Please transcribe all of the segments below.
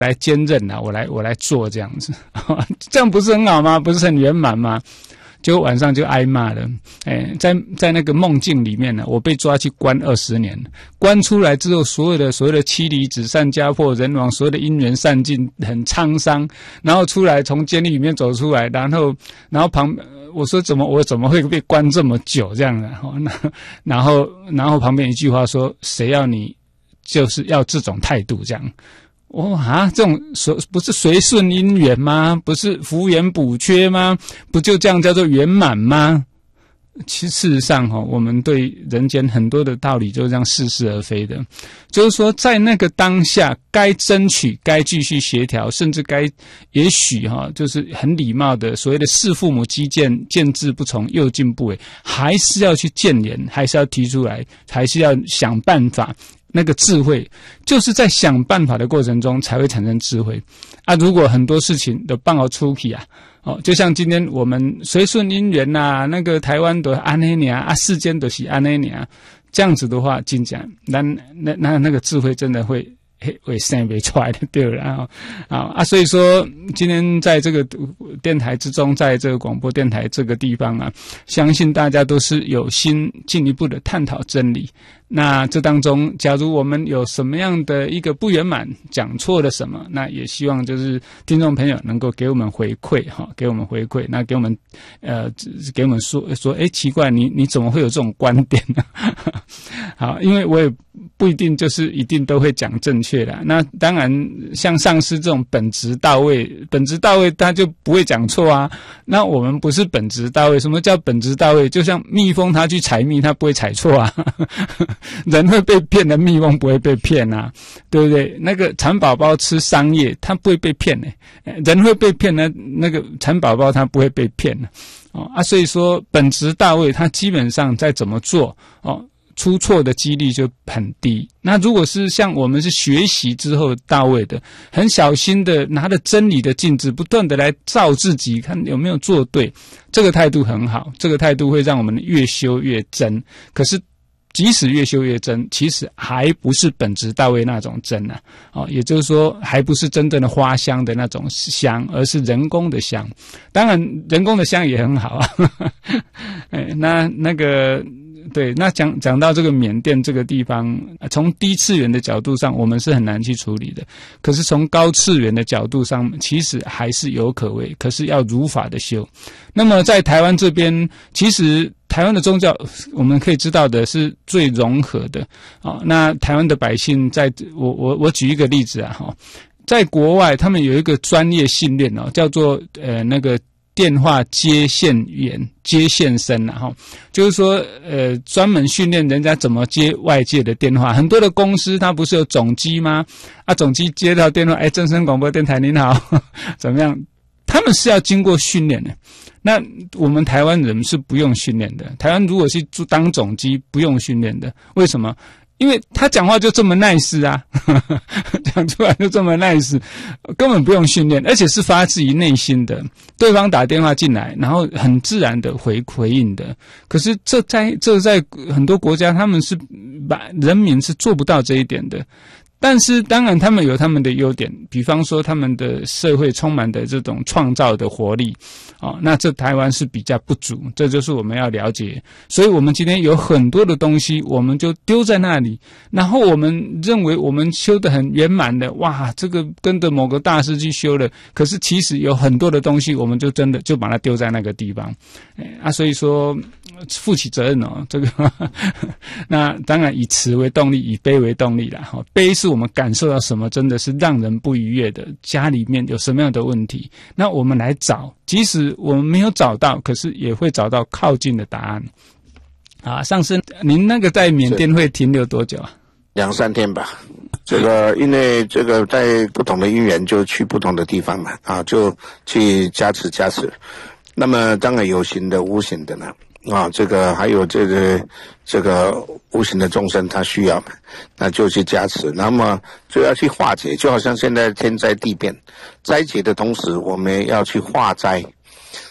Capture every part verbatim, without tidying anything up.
来兼任啊，我来我来做这样子，这样不是很好吗？不是很圆满吗？结果晚上就挨骂了，哎，在在那个梦境里面呢，我被抓去关二十年，关出来之后，所有的所有的妻离子散、家破人亡，所有的姻缘散尽，很沧桑。然后出来，从监狱里面走出来，然后然后旁我说怎么我怎么会被关这么久这样的？然后然后旁边一句话说，谁要你就是要这种态度这样。哦啊，这种随不是随顺因缘吗？不是福缘补缺吗？不就这样叫做圆满吗？其实事实上哈、哦，我们对人间很多的道理就是这样似是而非的。就是说，在那个当下，该争取、该继续协调，甚至该也许哈、哦，就是很礼貌的所谓的弑父母积见见志不从，右进不为，还是要去谏言，还是要提出来，还是要想办法。那个智慧就是在想办法的过程中才会产生智慧啊！如果很多事情都放好出去啊，哦，就像今天我们随顺因缘呐，那个台湾的安内尼啊，世间都是安内尼啊，这样子的话，真讲，那那那那个智慧真的会。会生不出来的对了啊啊啊！所以说，今天在这个电台之中，在这个广播电台这个地方啊，相信大家都是有心进一步的探讨真理。那这当中，假如我们有什么样的一个不圆满，讲错了什么，那也希望就是听众朋友能够给我们回馈哈，给我们回馈，那给我们呃给我们说说，哎，奇怪，你你怎么会有这种观点呢？好，因为我也不一定就是一定都会讲正确的。那当然，像上师这种本质到位，本质到位他就不会讲错啊。那我们不是本质到位，什么叫本质到位？就像蜜蜂它去采蜜，它不会采错啊。人会被骗的，蜜蜂不会被骗啊，对不对？那个蚕宝宝吃桑叶，它不会被骗的、欸，人会被骗的，那个蚕宝宝它不会被骗的。哦啊，所以说本质到位，它基本上再怎么做哦。出错的几率就很低。那如果是像我们是学习之后到位的，很小心的拿着真理的镜子，不断的来照自己，看有没有做对，这个态度很好，这个态度会让我们越修越真。可是即使越修越真，其实还不是本质到位那种真啊，哦，也就是说还不是真正的花香的那种香，而是人工的香。当然人工的香也很好啊。哎，那那个对，那讲讲到这个缅甸这个地方，从低次元的角度上，我们是很难去处理的。可是从高次元的角度上，其实还是有可为，可是要如法的修。那么在台湾这边，其实台湾的宗教，我们可以知道的是最融合的啊、哦。那台湾的百姓在，我我我举一个例子啊，哈，在国外他们有一个专业训练哦，叫做呃那个。电话接线员、接线生啊，哈，就是说，呃，专门训练人家怎么接外界的电话。很多的公司它不是有总机吗？啊，总机接到电话，哎，正声广播电台您好，呵呵怎么样？他们是要经过训练的。那我们台湾人是不用训练的。台湾如果是当总机，不用训练的，为什么？因为他讲话就这么 nice 啊，讲出来就这么 nice， 根本不用训练，而且是发自于内心的。对方打电话进来，然后很自然的回回应的。可是这在这在很多国家，他们是把人民是做不到这一点的。但是当然他们有他们的优点，比方说他们的社会充满的这种创造的活力啊、哦，那这台湾是比较不足，这就是我们要了解。所以我们今天有很多的东西我们就丢在那里，然后我们认为我们修得很圆满的，哇，这个跟着某个大师去修了，可是其实有很多的东西我们就真的就把它丢在那个地方。哎啊，所以说负起责任哦，这个呵呵那当然以慈为动力，以悲为动力啦。哈，悲是我们感受到什么真的是让人不愉悦的，家里面有什么样的问题，那我们来找，即使我们没有找到，可是也会找到靠近的答案。啊，上师，您那个在缅甸会停留多久啊？ 两三天吧。这个因为这个在不同的因缘就去不同的地方嘛，啊，就去加持加持。那么当然有形的无形的呢，啊，这个还有这个这个无形的众生他需要嘛，那就去加持，那么就要去化解，就好像现在天灾地变，灾劫的同时我们要去化灾。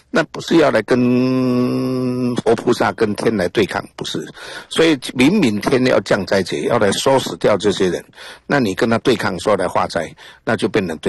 那不是要来跟活菩萨跟天来对抗，不是。所以明明天要降灾劫，要来收拾掉这些人，那你跟他对抗说来化灾，那就变成对。